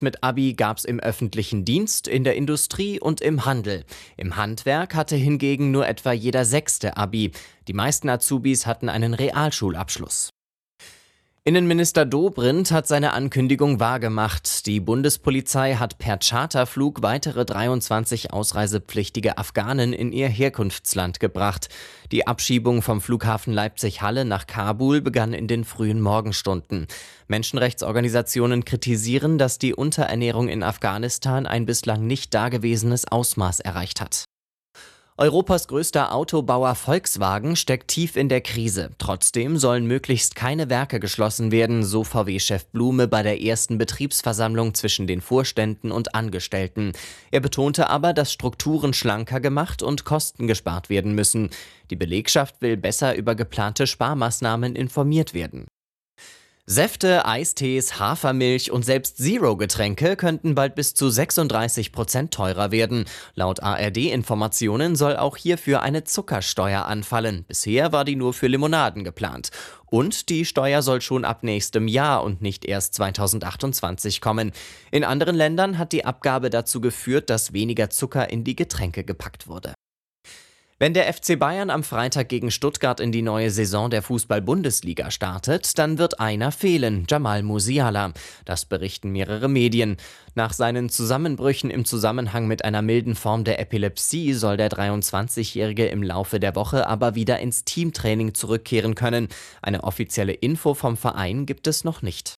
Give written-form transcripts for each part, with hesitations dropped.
mit Abi gab's im öffentlichen Dienst, in der Industrie und im Handel. Im Handwerk hatte hingegen nur etwa jeder Sechste Abi. Die meisten Azubis hatten einen Realschulabschluss. Innenminister Dobrindt hat seine Ankündigung wahrgemacht. Die Bundespolizei hat per Charterflug weitere 23 ausreisepflichtige Afghanen in ihr Herkunftsland gebracht. Die Abschiebung vom Flughafen Leipzig-Halle nach Kabul begann in den frühen Morgenstunden. Menschenrechtsorganisationen kritisieren, dass die Unterernährung in Afghanistan ein bislang nicht dagewesenes Ausmaß erreicht hat. Europas größter Autobauer Volkswagen steckt tief in der Krise. Trotzdem sollen möglichst keine Werke geschlossen werden, so VW-Chef Blume bei der ersten Betriebsversammlung zwischen den Vorständen und Angestellten. Er betonte aber, dass Strukturen schlanker gemacht und Kosten gespart werden müssen. Die Belegschaft will besser über geplante Sparmaßnahmen informiert werden. Säfte, Eistees, Hafermilch und selbst Zero-Getränke könnten bald bis zu 36% teurer werden. Laut ARD-Informationen soll auch hierfür eine Zuckersteuer anfallen. Bisher war die nur für Limonaden geplant. Und die Steuer soll schon ab nächstem Jahr und nicht erst 2028 kommen. In anderen Ländern hat die Abgabe dazu geführt, dass weniger Zucker in die Getränke gepackt wurde. Wenn der FC Bayern am Freitag gegen Stuttgart in die neue Saison der Fußball-Bundesliga startet, dann wird einer fehlen, Jamal Musiala. Das berichten mehrere Medien. Nach seinen Zusammenbrüchen im Zusammenhang mit einer milden Form der Epilepsie soll der 23-Jährige im Laufe der Woche aber wieder ins Teamtraining zurückkehren können. Eine offizielle Info vom Verein gibt es noch nicht.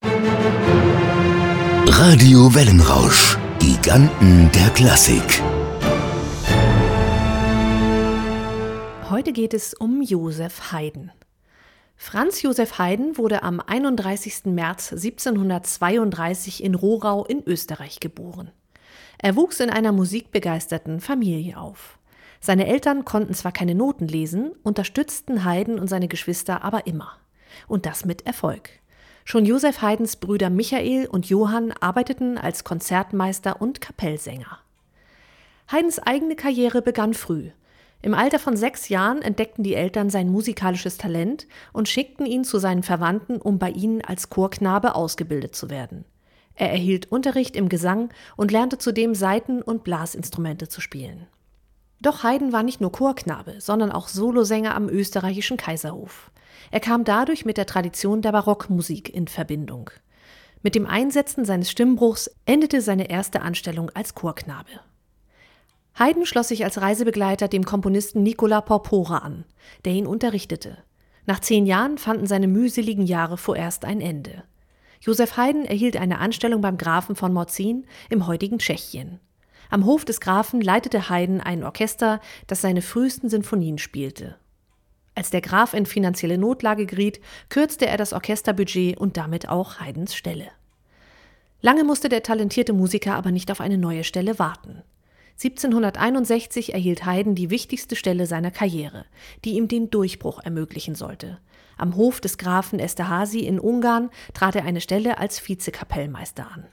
Radio Wellenrausch, Giganten der Klassik. Heute geht es um Joseph Haydn. Franz Joseph Haydn wurde am 31. März 1732 in Rohrau in Österreich geboren. Er wuchs in einer musikbegeisterten Familie auf. Seine Eltern konnten zwar keine Noten lesen, unterstützten Haydn und seine Geschwister aber immer. Und das mit Erfolg. Schon Joseph Haydns Brüder Michael und Johann arbeiteten als Konzertmeister und Kapellsänger. Haydns eigene Karriere begann früh. Im Alter von 6 Jahren entdeckten die Eltern sein musikalisches Talent und schickten ihn zu seinen Verwandten, um bei ihnen als Chorknabe ausgebildet zu werden. Er erhielt Unterricht im Gesang und lernte zudem Saiten- und Blasinstrumente zu spielen. Doch Haydn war nicht nur Chorknabe, sondern auch Solosänger am österreichischen Kaiserhof. Er kam dadurch mit der Tradition der Barockmusik in Verbindung. Mit dem Einsetzen seines Stimmbruchs endete seine erste Anstellung als Chorknabe. Haydn schloss sich als Reisebegleiter dem Komponisten Nicola Porpora an, der ihn unterrichtete. Nach 10 Jahren fanden seine mühseligen Jahre vorerst ein Ende. Joseph Haydn erhielt eine Anstellung beim Grafen von Morzin im heutigen Tschechien. Am Hof des Grafen leitete Haydn ein Orchester, das seine frühesten Sinfonien spielte. Als der Graf in finanzielle Notlage geriet, kürzte er das Orchesterbudget und damit auch Haydns Stelle. Lange musste der talentierte Musiker aber nicht auf eine neue Stelle warten. 1761 erhielt Haydn die wichtigste Stelle seiner Karriere, die ihm den Durchbruch ermöglichen sollte. Am Hof des Grafen Esterházy in Ungarn trat er eine Stelle als Vizekapellmeister an.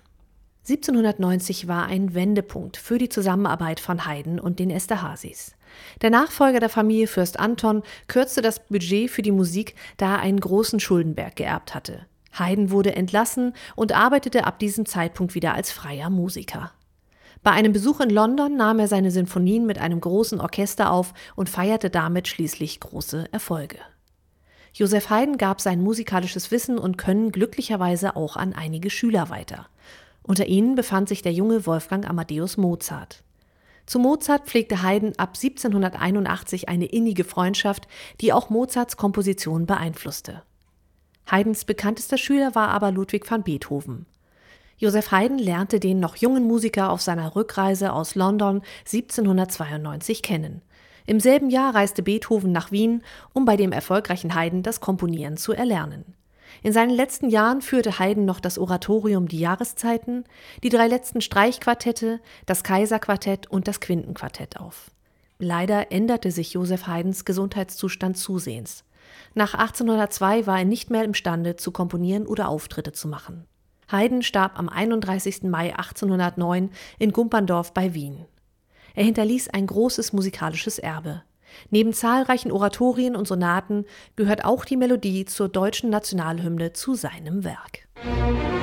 1790 war ein Wendepunkt für die Zusammenarbeit von Haydn und den Esterházys. Der Nachfolger der Familie Fürst Anton kürzte das Budget für die Musik, da er einen großen Schuldenberg geerbt hatte. Haydn wurde entlassen und arbeitete ab diesem Zeitpunkt wieder als freier Musiker. Bei einem Besuch in London nahm er seine Sinfonien mit einem großen Orchester auf und feierte damit schließlich große Erfolge. Joseph Haydn gab sein musikalisches Wissen und Können glücklicherweise auch an einige Schüler weiter. Unter ihnen befand sich der junge Wolfgang Amadeus Mozart. Zu Mozart pflegte Haydn ab 1781 eine innige Freundschaft, die auch Mozarts Komposition beeinflusste. Haydns bekanntester Schüler war aber Ludwig van Beethoven. Joseph Haydn lernte den noch jungen Musiker auf seiner Rückreise aus London 1792 kennen. Im selben Jahr reiste Beethoven nach Wien, um bei dem erfolgreichen Haydn das Komponieren zu erlernen. In seinen letzten Jahren führte Haydn noch das Oratorium Die Jahreszeiten, die 3 letzten Streichquartette, das Kaiserquartett und das Quintenquartett auf. Leider änderte sich Joseph Haydns Gesundheitszustand zusehends. Nach 1802 war er nicht mehr imstande, zu komponieren oder Auftritte zu machen. Haydn starb am 31. Mai 1809 in Gumperndorf bei Wien. Er hinterließ ein großes musikalisches Erbe. Neben zahlreichen Oratorien und Sonaten gehört auch die Melodie zur deutschen Nationalhymne zu seinem Werk.